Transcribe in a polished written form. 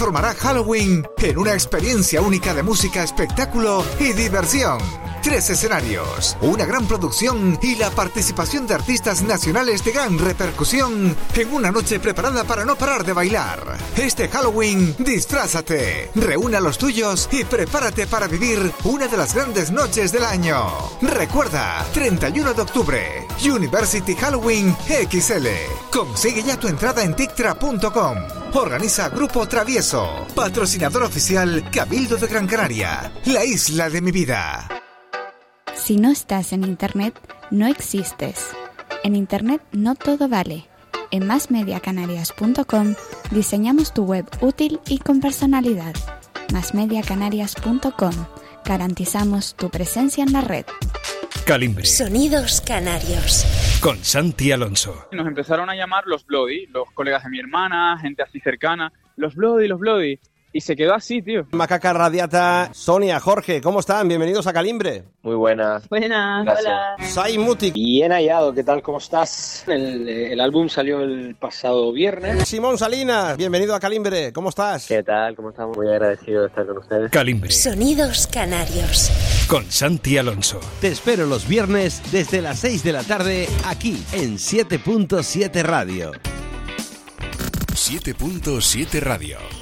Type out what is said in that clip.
Formará Halloween en una experiencia única de música, espectáculo y diversión. 3 escenarios, una gran producción y la participación de artistas nacionales de gran repercusión en una noche preparada para no parar de bailar. Este Halloween, disfrázate, reúne a los tuyos y prepárate para vivir una de las grandes noches del año. Recuerda, 31 de octubre, University Halloween XL. Consigue ya tu entrada en tictra.com. Organiza Grupo Travieso, patrocinador oficial Cabildo de Gran Canaria, la isla de mi vida. Si no estás en Internet, no existes. En Internet no todo vale. En masmediacanarias.com diseñamos tu web útil y con personalidad. masmediacanarias.com. Garantizamos tu presencia en la red. Calimbre. Sonidos canarios. Con Santi Alonso. Nos empezaron a llamar los Bloody, los colegas de mi hermana, gente así cercana. Los Bloody. Y se quedó así, tío. Macaca Radiata, Sonia, Jorge, ¿cómo están? Bienvenidos a Calimbre. Muy buenas. Buenas, gracias. Hola. Sai Mutic. Bien hallado, ¿qué tal? ¿Cómo estás? El álbum salió el pasado viernes. Simón Salinas, bienvenido a Calimbre, ¿cómo estás? ¿Qué tal? ¿Cómo estamos? Muy agradecido de estar con ustedes. Calimbre. Sonidos canarios. Con Santi Alonso. Te espero los viernes desde las 6 de la tarde aquí en 7.7 Radio. 7.7 Radio.